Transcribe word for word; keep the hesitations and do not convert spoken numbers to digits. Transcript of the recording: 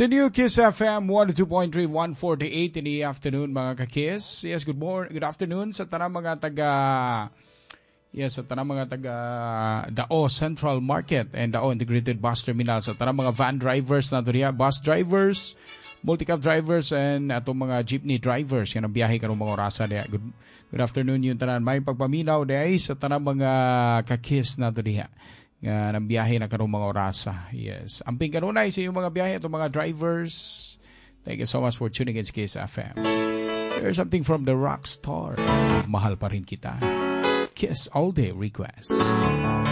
The new Kiss F M one oh two point three, one forty-eight in the afternoon mga ka-Kiss. Yes, good morning, good afternoon sa tanang mga taga Yes, sa tanang mga taga Dao Central Market and Dao Integrated Bus Terminal, sa tanang mga van drivers na duriya, bus drivers, multi-cab drivers and atong mga jeepney drivers yan ang biyahe karong mga orasa diya. Good, good afternoon yung tanan. May pagpaminaw diya sa tanang mga ka-Kiss na duriya. Nga ng biyahe na karong mga orasa. Yes. Amping kanunay sa iyong mga biyahe itong mga drivers. Thank you so much for tuning in sa Kiss F M. There's something from the rock star. Mahal pa rin kita. Kiss All Day Request.